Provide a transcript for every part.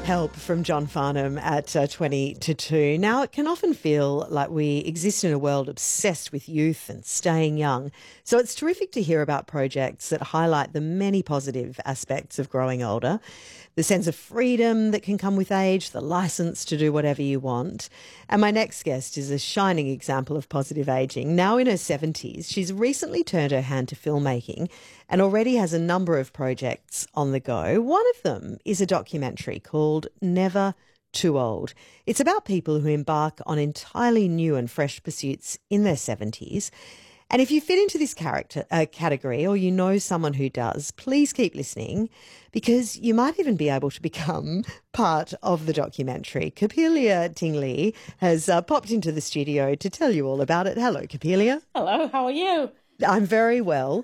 Help from John Farnham at 20 to 2. Now, it can often feel like we exist in a world obsessed with youth and staying young. So it's terrific to hear about projects that highlight the many positive aspects of growing older, the sense of freedom that can come with age, the licence to do whatever you want. And my next guest is a shining example of positive ageing. Now in her 70s, she's recently turned her hand to filmmaking and already has a number of projects on the go. One of them is a documentary called Never Too Old. It's about people who embark on entirely new and fresh pursuits in their 70s. And if you fit into this category or you know someone who does, please keep listening because you might even be able to become part of the documentary. Capelia Tingley has popped into the studio to tell you all about it. Hello, Capelia. Hello, how are you? I'm very well.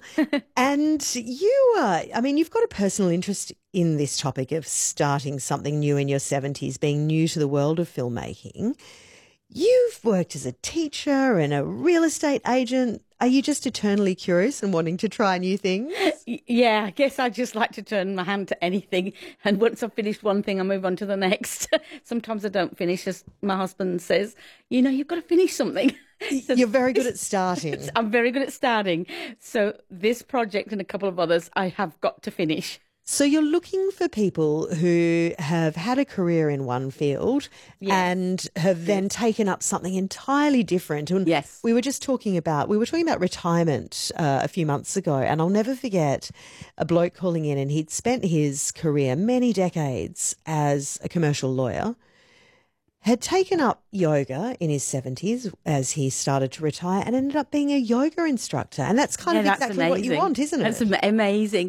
And you've got a personal interest in this topic of starting something new in your 70s, being new to the world of filmmaking. You've worked as a teacher and a real estate agent. Are you just eternally curious and wanting to try new things? Yeah, I guess I just like to turn my hand to anything. And once I've finished one thing, I move on to the next. Sometimes I don't finish, as my husband says, you've got to finish something. So you're very good at starting. I'm very good at starting. So this project and a couple of others I have got to finish. So you're looking for people who have had a career in one field and have then taken up something entirely different. And yes. We were talking about retirement a few months ago, and I'll never forget a bloke calling in, and he'd spent his career, many decades, as a commercial lawyer, had taken up yoga in his 70s as he started to retire and ended up being a yoga instructor. And that's kind of exactly amazing. What you want, isn't it? That's amazing.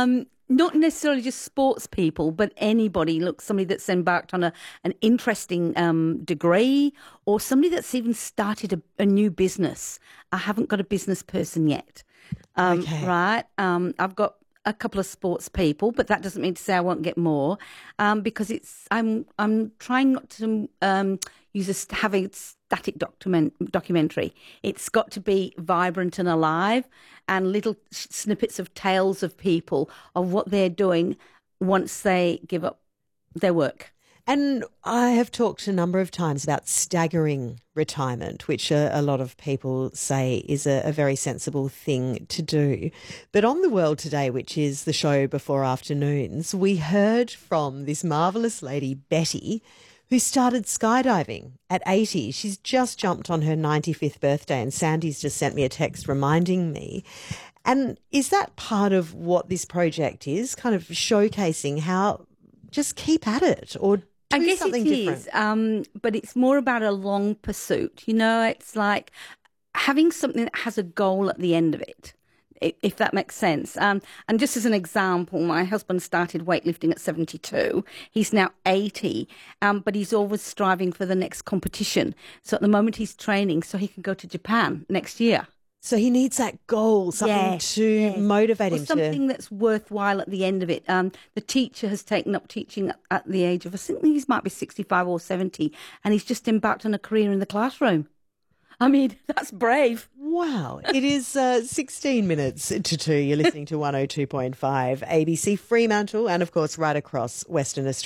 Not necessarily just sports people, but anybody. Look, somebody that's embarked on an interesting degree, or somebody that's even started a new business. I haven't got a business person yet, right? I've got a couple of sports people, but that doesn't mean to say I won't get more, because I'm trying not to have a static documentary. It's got to be vibrant and alive, and little snippets of tales of people of what they're doing once they give up their work. And I have talked a number of times about staggering retirement, which a lot of people say is a very sensible thing to do. But on The World Today, which is the show before afternoons, we heard from this marvellous lady, Betty, who started skydiving at 80. She's just jumped on her 95th birthday, and Sandy's just sent me a text reminding me. And is that part of what this project is, kind of showcasing how just keep at it or do I guess something it different? Is, but it's more about a long pursuit. It's like having something that has a goal at the end of it, if that makes sense. And just as an example, my husband started weightlifting at 72. He's now 80, but he's always striving for the next competition. So at the moment he's training so he can go to Japan next year. So he needs that goal, something to motivate him. Something that's worthwhile at the end of it. The teacher has taken up teaching at the age of, I think he might be 65 or 70, and he's just embarked on a career in the classroom. I mean, that's brave. Wow. It is 16 minutes to 2. You're listening to 102.5 ABC Fremantle and, of course, right across Western Australia.